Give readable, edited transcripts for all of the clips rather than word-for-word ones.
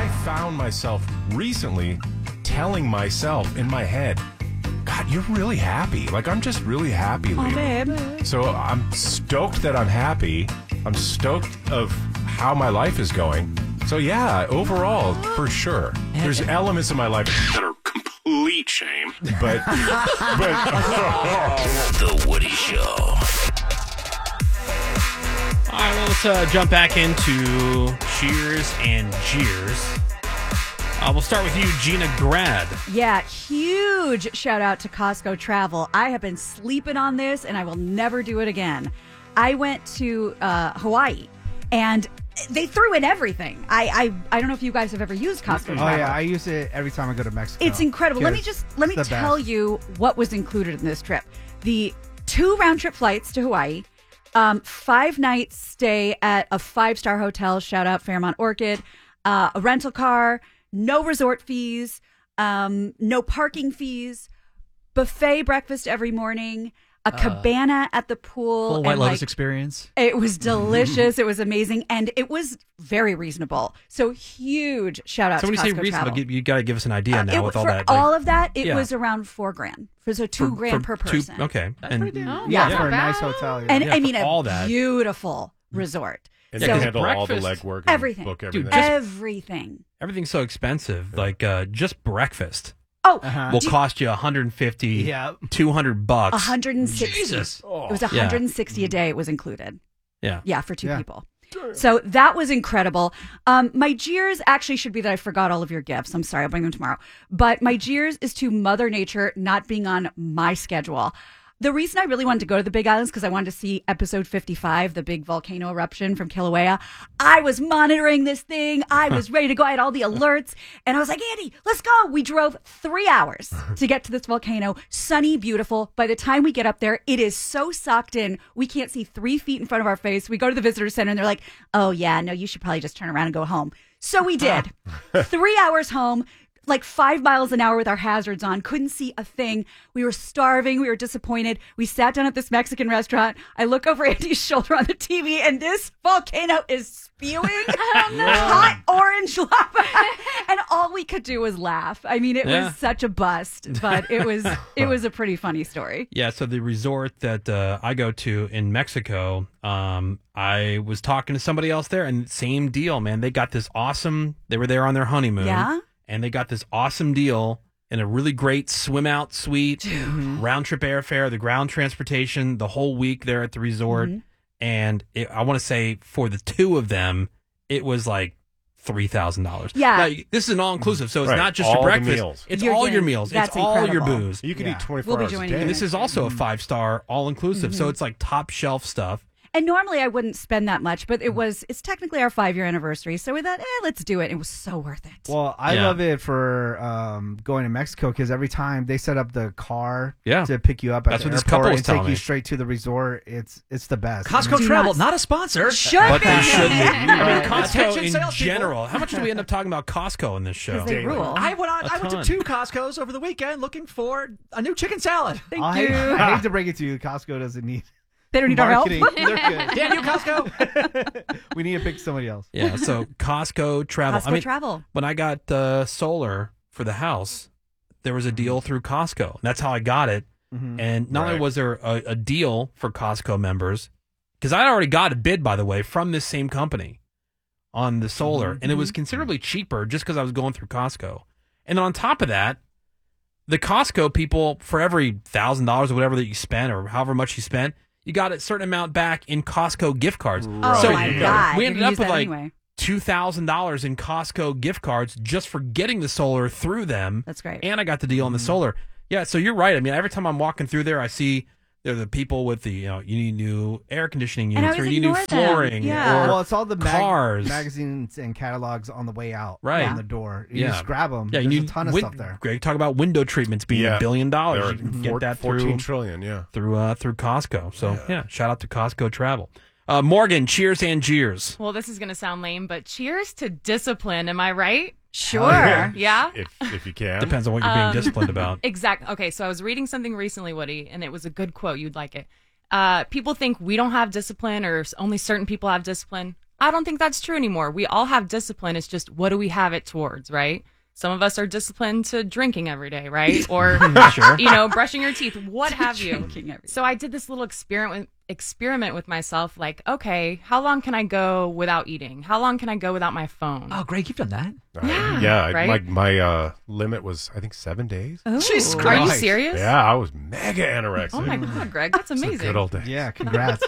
I found myself recently telling myself in my head, God, you're really happy. Like, I'm just really happy lately. babe. So I'm stoked that I'm happy. I'm stoked of how my life is going. So yeah, overall, for sure. There's elements of my life that are complete shame. But The Woody Show. All right, well, let's jump back into Cheers and Jeers. We'll start with you, Gina Grad. Yeah, huge shout out to Costco Travel. I have been sleeping on this, and I will never do it again. I went to Hawaii, and they threw in everything. I don't know if you guys have ever used Costco Travel. Oh yeah, I use it every time I go to Mexico. It's incredible. Let me tell you what was included in this trip. The 2 round trip flights to Hawaii, 5 nights stay at a 5-star hotel. Shout out Fairmont Orchid. A rental car. No resort fees, no parking fees, buffet breakfast every morning, a cabana at the pool. Full White Lotus experience. It was delicious. It was amazing. And it was very reasonable. So huge shout out to Costco So when you say reasonable, Travel. you got to give us an idea now with all for that. all of that, it yeah. was around $4,000. So $2,000 per person. Okay. That's pretty damn. for a not nice hotel. Yeah. And Yeah, I mean, for all a that. beautiful resort. and So- they handle all the breakfast, legwork and everything. book Dude, everything. Everything. Everything's so expensive. Like, just breakfast Oh, will cost you $150, Yeah. $200. 160. Jesus. It was 160 a day. It was included. Yeah. Yeah, for 2 Yeah. people. So that was incredible. My jeers actually should be that I forgot all of your gifts. I'm sorry, I'll bring them tomorrow. But my jeers is to Mother Nature not being on my schedule. The reason I really wanted to go to the Big Islands because I wanted to see episode 55, the big volcano eruption from Kilauea. I was monitoring this thing. I was ready to go. I had all the alerts. And I was like, Andy, let's go. We drove 3 hours to get to this volcano. Sunny, beautiful. By the time we get up there, it is so sucked in. We can't see 3 feet in front of our face. We go to the visitor center and they're like, oh, yeah, no, you should probably just turn around and go home. So we did. 3 hours home. Like 5 miles an hour with our hazards on, couldn't see a thing. We were starving. We were disappointed. We sat down at this Mexican restaurant. I look over Andy's shoulder on the TV, and this volcano is spewing hot orange lava. And all we could do was laugh. I mean, it was such a bust, but it was a pretty funny story. Yeah, so the resort that I go to in Mexico, I was talking to somebody else there, and same deal, man. They got this awesome, they were there on their honeymoon. Yeah? And they got this awesome deal and a really great swim out suite, round trip airfare, the ground transportation, the whole week there at the resort. And I want to say for the 2 of them, it was like $3,000. Yeah. Now, this is an all inclusive, so it's Right. not just All your the breakfast. meals. It's You're all your getting- meals. It's that's all your incredible. booze. You can Yeah. eat 24 We'll be hours a joining day. you. And this is also a 5-star all inclusive, so it's like top shelf stuff. And normally I wouldn't spend that much, but it's technically our 5-year anniversary. So we thought, let's do it. It was so worth it. Well, I Yeah. love it for going to Mexico because every time they set up the car Yeah. to pick you up at That's the what this airport couple was and take telling you me. straight to the resort, it's the best. Costco Do Travel, not- not a sponsor. Should But be. they should be. I mean, Costco Attention, in salespeople. general. How much do we end up talking about Costco in this show? Because they rule. I went to ton. 2 Costco's over the weekend looking for a new chicken salad. Thank you. I hate to break it to you, Costco doesn't need They don't need our help. marketing. They're good. Damn you, Costco. We need to pick somebody else. Yeah, so Costco Travel. Costco Travel. When I got solar for the house, there was a deal through Costco. That's how I got it. And not only Right. was there a deal for Costco members, because I already got a bid, by the way, from this same company on the solar, and it was considerably cheaper just because I was going through Costco. And on top of that, the Costco people, for every $1,000 or whatever that you spent or however much you spent, you got a certain amount back in Costco gift cards. Oh, So my God. we You're ended gonna up use with that like anyway. $2,000 in Costco gift cards just for getting the solar through them. That's great. And I got the deal on the solar. Yeah, so you're right. I mean, every time I'm walking through there, I see there are the people with the, you need new air conditioning And I units or always you need new ignore them. flooring Yeah. or Well, it's all the cars. magazines and catalogs on the way out, Right. on the door. You Yeah. just grab them. Yeah, you There's need a ton of stuff there. Greg, talk about window treatments being Yeah. $1 billion. There You can get that 14 through trillion, yeah. through Costco. So yeah, shout out to Costco Travel. Morgan, cheers and jeers. Well, this is going to sound lame, but cheers to discipline. Am I right? Sure. Yeah? If you can. Depends on what you're being disciplined about. Exactly. Okay, so I was reading something recently, Woody, and it was a good quote. You'd like it. People think we don't have discipline or only certain people have discipline. I don't think that's true anymore. We all have discipline. It's just, what do we have it towards, right? Some of us are disciplined to drinking every day, right? Or, brushing your teeth, what have you. So I did this little experiment with myself, like, okay, how long can I go without eating? How long can I go without my phone? Oh, Greg, you've done that. Yeah, right? my limit was, I think, 7 days. Jesus Are you Christ. serious? Yeah, I was mega anorexic. Oh my God, Greg, that's amazing. Good old days. Yeah, congrats.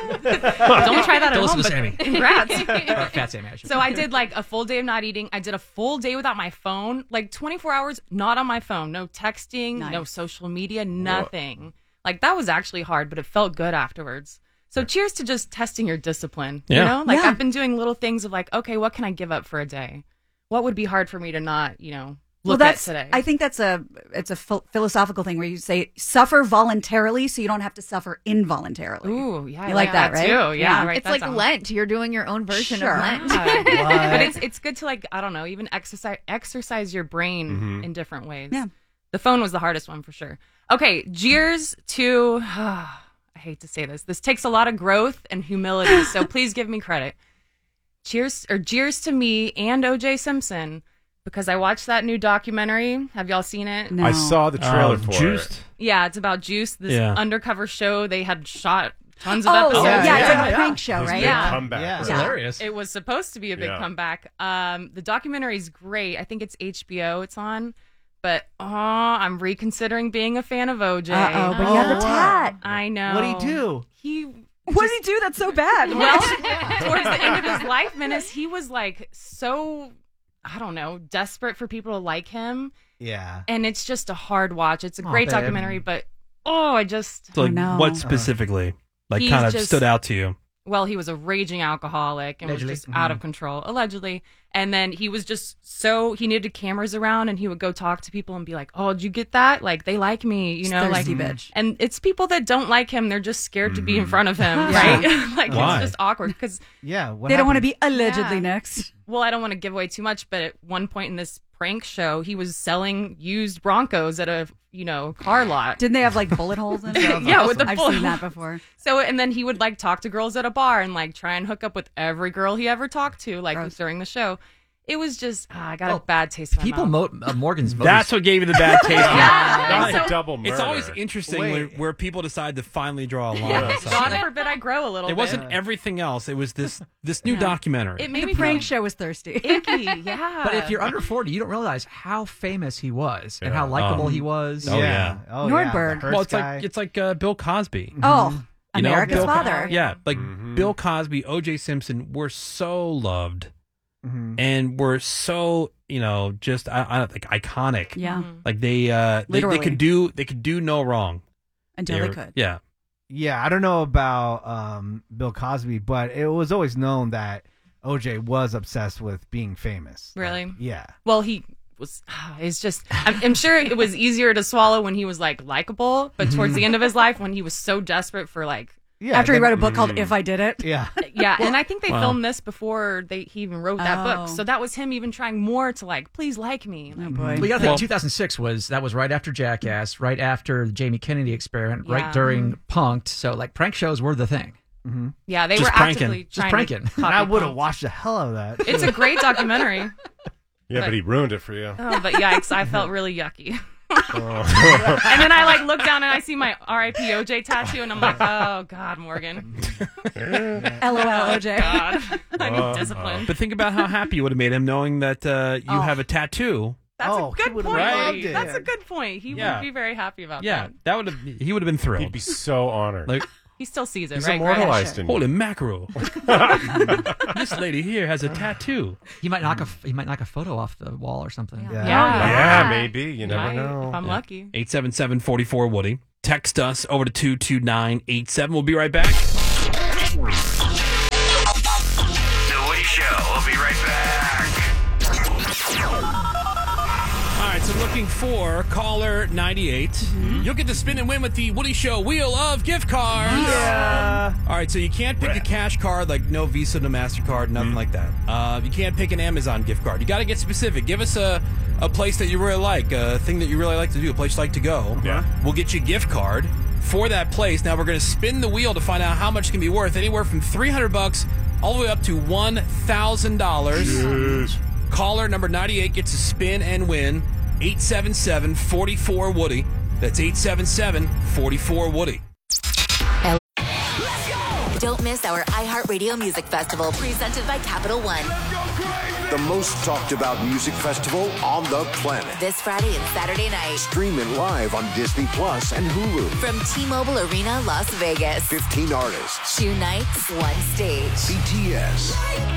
Don't try that at Don't home, listen but to Sammy. congrats. Or Fat Sammy, I should So say. I did like a full day of not eating. I did a full day without my phone, like 24 hours, not on my phone, no texting, no social media, nothing. Like that was actually hard, but it felt good afterwards. So cheers to just testing your discipline. Yeah. You know, like I've been doing little things of like, okay, what can I give up for a day? What would be hard for me to not, look at today? I think it's a philosophical thing where you say suffer voluntarily so you don't have to suffer involuntarily. Ooh, yeah, You like that, right? Too. Yeah, right. It's like Lent. You're doing your own version Sure. of Lent. But it's good to like, I don't know, even exercise your brain in different ways. Yeah. The phone was the hardest one for sure. Okay, cheers to I hate to say this. This takes a lot of growth and humility, so please give me credit. Cheers to me and O.J. Simpson, because I watched that new documentary. Have y'all seen it? No. I saw the trailer for Juiced. it. Yeah, it's about Juice, this undercover show. They had shot tons of Oh, episodes. yeah, it's yeah, like a prank show, This right? big Yeah. comeback. Yeah. It's right? hilarious. It was supposed to be a big Yeah. comeback. The documentary is great. I think it's HBO. It's on. But I'm reconsidering being a fan of OJ. Uh-oh, but you have a tat. I know. What'd he do? What did he do that's so bad? Well, towards the end of his life, Menace, he was like so, I don't know, desperate for people to like him. Yeah. And it's just a hard watch. It's a Aw, great babe. documentary, but I just, So, like, no. what specifically, He's kind of just- stood out to you? well, he was a raging alcoholic and Allegedly. was just out of control, allegedly. And then he was just he needed cameras around, and he would go talk to people and be like, "Oh, did you get that? Like, they like me, you know, Thirsty like." bitch. And it's people that don't like him; they're just scared to be in front of him, right? Like Why? it's just awkward because, Yeah. What They don't want to happened? be allegedly Yeah. next. well, I don't want to give away too much, but at one point in this prank show, he was selling used Broncos at a car lot. Didn't they have like bullet holes in it? Yeah, with the I've bullet seen that holes. before. So, and then he would like talk to girls at a bar and like try and hook up with every girl he ever talked to, like Gross. during the show. It was just, I got Well, a bad taste in my People, mouth. Morgan's motives. That's what gave you the bad taste. Yeah. Not a double murder. It's always interesting where people decide to finally draw a line. on something. God forbid I grow a little It bit. wasn't everything else. It was this new documentary. It made The me prank feel show was thirsty. icky. Yeah. But if you're under 40, you don't realize how famous he was and Yeah. how likable he was. Oh, yeah. Oh, Nordberg. Yeah, well, it's like Bill Cosby. Oh, You know, America's Bill- father. Yeah, like Bill Cosby, O.J. Simpson were so loved and were so just I don't think iconic. Yeah. Like they Literally. could do no wrong Until they could. Yeah. Yeah, I don't know about Bill Cosby, but it was always known that OJ was obsessed with being famous. Really? Like, yeah. well, he was, it's just, I'm sure it was easier to swallow when he was like likable, but towards the end of his life, when he was so desperate for like, Yeah. After he then- wrote a book called If I Did It. Yeah. yeah, and I think they Wow. filmed this before he even wrote that Oh. book. So that was him even trying more to like, please like me. Oh Like, boy. Well, you gotta think Well- 2006 was right after Jackass, right after the Jamie Kennedy experiment, Yeah. right during Punk'd. So like prank shows were the thing. yeah, they Just were pranking. actively Just trying pranking. to And I copy would have Punk. watched the hell out of that. It's a great documentary. Yeah, but he ruined it for you. Oh, but yikes, I felt really yucky. And then I like look down and I see my R.I.P. OJ tattoo, and I'm like, oh God, Morgan, LOL, OJ. God, I need discipline. But think about how happy you would have made him knowing that you have a tattoo. That's Oh, a he good would've point. loved it. That's a good point. He Yeah. would be very happy about Yeah, that. he would have been thrilled. He'd be so honored. Like, He still sees it, He's right? Greg? immortalized in you. holy mackerel! This lady here has a tattoo. He might knock a photo off the wall or something. Yeah. Yeah, maybe. You never Right, know. If I'm lucky. 877-44 Woody. Text us over to 22987. We'll be right back. The Woody Show. We'll be right back. All right, so looking for caller 98. You'll get to spin and win with the Woody Show Wheel of Gift Cards. Yeah. All right, so you can't pick a cash card, like no Visa, no MasterCard, nothing like that. You can't pick an Amazon gift card. You got to get specific. Give us a place that you really like, a thing that you really like to do, a place you like to go. Yeah. We'll get you a gift card for that place. Now we're going to spin the wheel to find out how much it can be worth, anywhere from $300 all the way up to $1,000. Caller number 98 gets a spin and win. 877-44-WOODY. That's 877-44-WOODY. Don't miss our iHeartRadio Music Festival presented by Capital One. The most talked about music festival on the planet. This Friday and Saturday night. Stream it live on Disney Plus and Hulu. From T-Mobile Arena, Las Vegas. 15 artists. 2 nights, 1 stage. BTS.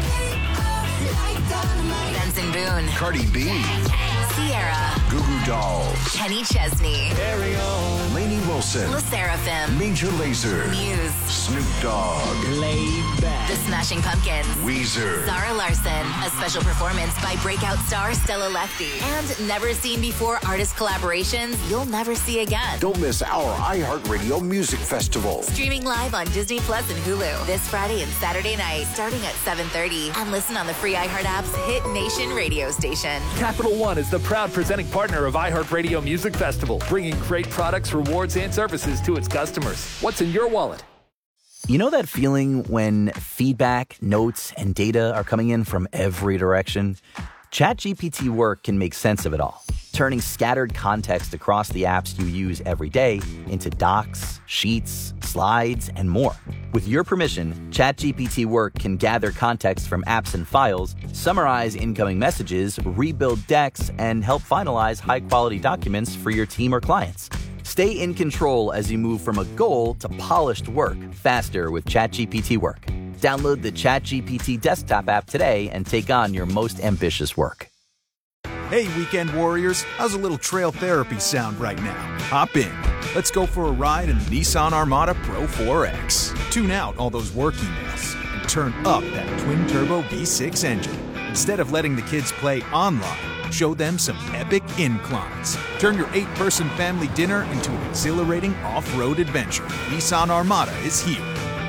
Benson Boone. Cardi B. Sierra. Goo Goo Dolls. Kenny Chesney. Lainey Wilson. La Seraphim. Major Lazer. Muse. Snoop Dogg. The Smashing Pumpkins. Weezer. Zara Larson. A special performance by breakout star Stella Lefty. And never seen before artist collaborations you'll never see again. Don't miss our iHeartRadio Music Festival. Streaming live on Disney Plus and Hulu this Friday and Saturday night, starting at 7:30. And listen on the free iHeart app's Hit Nation radio station. Capital One is the proud presenting partner of iHeartRadio Music Festival, bringing great products, rewards, and services to its customers. What's in your wallet? You know that feeling when feedback, notes, and data are coming in from every direction? ChatGPT Work can make sense of it all, turning scattered context across the apps you use every day into docs, sheets, slides, and more. With your permission, ChatGPT Work can gather context from apps and files, summarize incoming messages, rebuild decks, and help finalize high-quality documents for your team or clients. Stay in control as you move from a goal to polished work faster with ChatGPT Work. Download the ChatGPT desktop app today and take on your most ambitious work. Hey, weekend warriors, how's a little trail therapy sound right now? Hop in. Let's go for a ride in the Nissan Armada Pro 4X. Tune out all those work emails and turn up that twin-turbo V6 engine. Instead of letting the kids play online, show them some epic inclines. Turn your 8-person family dinner into an exhilarating off-road adventure. Nissan Armada is here.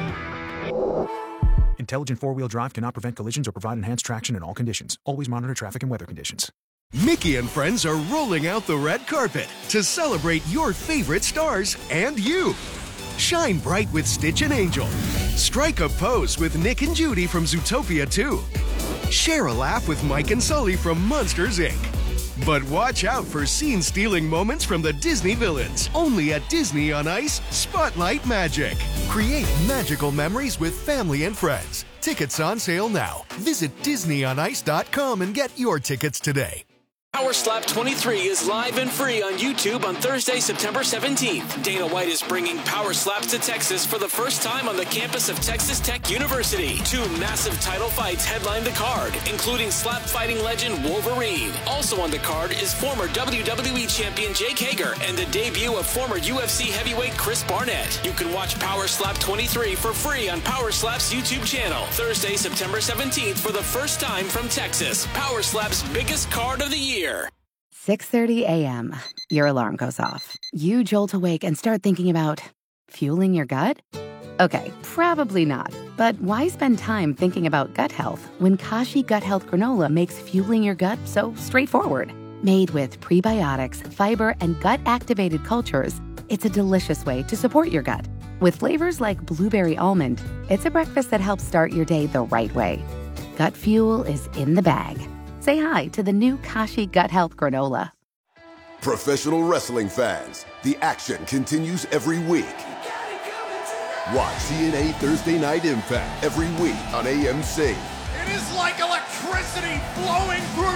Intelligent four-wheel drive cannot prevent collisions or provide enhanced traction in all conditions. Always monitor traffic and weather conditions. Mickey and friends are rolling out the red carpet to celebrate your favorite stars and you. Shine bright with Stitch and Angel. Strike a pose with Nick and Judy from Zootopia 2. Share a laugh with Mike and Sully from Monsters, Inc. But watch out for scene-stealing moments from the Disney villains. Only at Disney on Ice, Spotlight Magic. Create magical memories with family and friends. Tickets on sale now. Visit DisneyOnIce.com and get your tickets today. Power Slap 23 is live and free on YouTube on Thursday, September 17th. Dana White is bringing Power Slaps to Texas for the first time on the campus of Texas Tech University. 2 massive title fights headline the card, including slap fighting legend Wolverine. Also on the card is former WWE champion Jake Hager and the debut of former UFC heavyweight Chris Barnett. You can watch Power Slap 23 for free on Power Slap's YouTube channel. Thursday, September 17th for the first time from Texas. Power Slap's biggest card of the year. 6:30 a.m. Your alarm goes off. You jolt awake and start thinking about fueling your gut? Okay, probably not. But why spend time thinking about gut health when Kashi Gut Health Granola makes fueling your gut so straightforward? Made with prebiotics, fiber, and gut-activated cultures, it's a delicious way to support your gut. With flavors like blueberry almond, it's a breakfast that helps start your day the right way. Gut fuel is in the bag. Say hi to the new Kashi Gut Health Granola. Professional wrestling fans, the action continues every week. Watch TNA Thursday Night Impact every week on AMC. It is like electricity flowing through